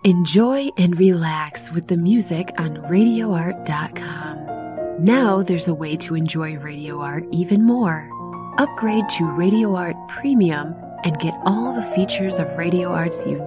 Enjoy and relax with the music on RadioArt.com. Now there's a way to enjoy Radio Art even more. Upgrade to Radio Art Premium and get all the features of Radio Art's unique